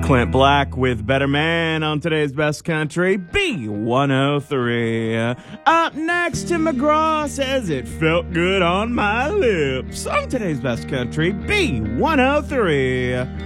Clint Black with Better Man on today's Best Country, B103. Up next, Tim McGraw says it felt good on my lips on today's Best Country, B103.